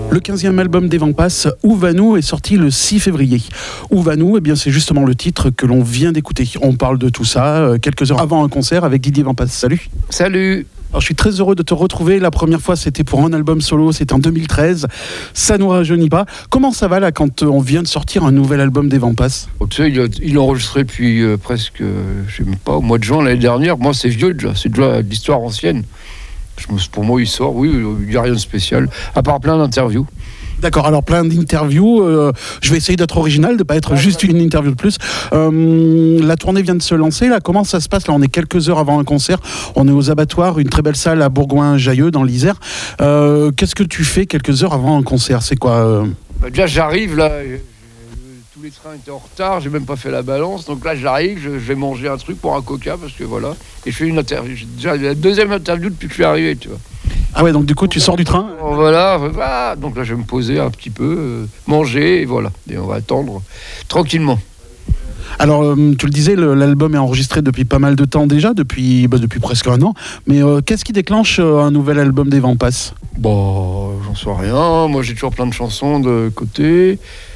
Le 15e album des Vents Passent, Où va-nous, est sorti le 6 février. Où va-nous, eh bien, c'est justement le titre que l'on vient d'écouter. On parle de tout ça quelques heures avant un concert avec Didier Vents Passent. Salut. Salut. Alors, je suis très heureux de te retrouver. La première fois, c'était pour un album solo, c'était en 2013. Ça nous rajeunit pas. Comment ça va là quand on vient de sortir un nouvel album des Vents Passent ? Tu sais, il a enregistré depuis presque, je sais même pas, au mois de juin l'année dernière. Moi, c'est vieux déjà, c'est déjà de l'histoire ancienne. Pour moi, il sort, oui, il n'y a rien de spécial, à part plein d'interviews. D'accord, alors plein d'interviews. Je vais essayer d'être original, de ne pas être juste une interview de plus. La tournée vient de se lancer. Là, comment ça se passe ? Là, on est quelques heures avant un concert. On est aux Abattoirs, une très belle salle à Bourgoin-Jallieu, dans l'Isère. Qu'est-ce que tu fais quelques heures avant un concert ? C'est quoi Déjà, j'arrive là. Tous les trains étaient en retard. J'ai même pas fait la balance. Donc là, j'arrive. Je vais manger un truc pour un coca parce que voilà. Et je fais une interview. J'ai déjà la deuxième interview depuis que je suis arrivé, tu vois. Ah ouais, donc du coup, tu sors du train ? Voilà. Donc là, je vais me poser un petit peu, manger, et voilà. Et on va attendre tranquillement. Alors, tu le disais, l'album est enregistré depuis pas mal de temps déjà, depuis presque un an. Mais qu'est-ce qui déclenche un nouvel album des Vents Passent ? Bon, j'en sais rien. Moi, j'ai toujours plein de chansons de côté.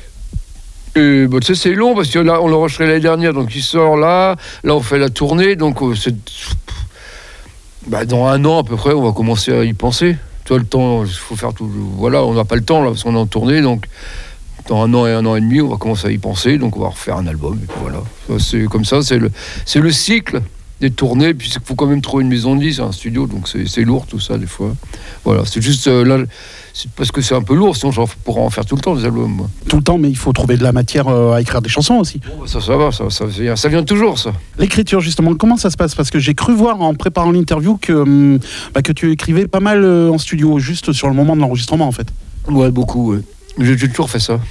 Et tu sais, c'est long parce que là, on l'a enregistré l'année dernière, donc il sort là. Là, on fait la tournée, donc c'est... dans un an à peu près, on va commencer à y penser. Tu vois, le temps, il faut faire tout. Voilà, on n'a pas le temps là parce qu'on est en tournée, donc dans un an et demi, on va commencer à y penser, donc on va refaire un album. Et puis voilà, ça, c'est comme ça, c'est le cycle des tournées. Puis il faut quand même trouver une maison de disques, un studio, donc c'est lourd tout ça des fois. Voilà, c'est juste là. C'est parce que c'est un peu lourd, sinon j'en pourrais en faire tout le temps des albums. Moi. Tout le temps, mais il faut trouver de la matière à écrire des chansons aussi. Bon, ça va, ça vient toujours, ça. L'écriture, justement, comment ça se passe ? Parce que j'ai cru voir en préparant l'interview que tu écrivais pas mal en studio, juste sur le moment de l'enregistrement, en fait. Ouais, beaucoup, ouais. J'ai toujours fait ça.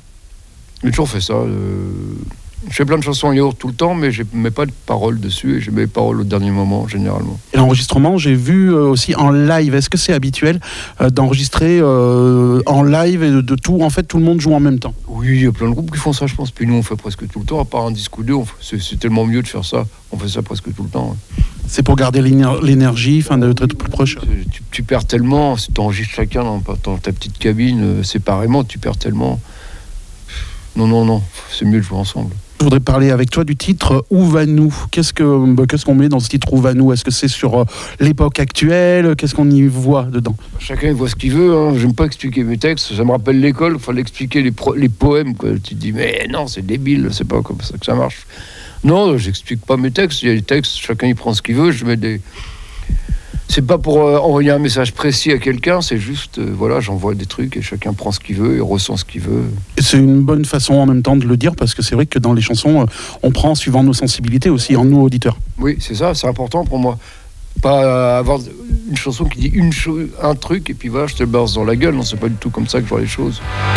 Je fais plein de chansons lourdes tout le temps, mais je ne mets pas de paroles dessus et je mets les paroles au dernier moment, généralement. Et l'enregistrement, j'ai vu aussi en live. Est-ce que c'est habituel d'enregistrer en live et de tout ? En fait, tout le monde joue en même temps. Oui, il y a plein de groupes qui font ça, je pense. Puis nous, on fait presque tout le temps, à part un disque ou deux. C'est tellement mieux de faire ça. On fait ça presque tout le temps. Ouais. C'est pour garder l'énergie, d'être plus proche. Tu perds tellement. Si tu enregistres chacun dans ta petite cabine séparément, tu perds tellement. Non. C'est mieux de jouer ensemble. Je voudrais parler avec toi du titre « Où va-nous » ? Qu'est-ce qu'on met dans ce titre « Où va-nous » ? Est-ce que c'est sur l'époque actuelle ? Qu'est-ce qu'on y voit dedans ? Chacun voit ce qu'il veut. Hein. Je n'aime pas expliquer mes textes. Ça me rappelle l'école. Il fallait expliquer les poèmes. Quoi. Tu te dis « Mais non, c'est débile. C'est pas comme ça que ça marche. » Non, j'explique pas mes textes. Il y a des textes. Chacun y prend ce qu'il veut. Je mets des... C'est pas pour envoyer un message précis à quelqu'un, c'est juste, j'envoie des trucs et chacun prend ce qu'il veut et ressent ce qu'il veut. Et c'est une bonne façon en même temps de le dire, parce que c'est vrai que dans les chansons, on prend suivant nos sensibilités aussi, en nous auditeurs. Oui, c'est ça, c'est important pour moi. Pas avoir une chanson qui dit un truc et puis voilà, je te le balance dans la gueule. Non, c'est pas du tout comme ça que je vois les choses.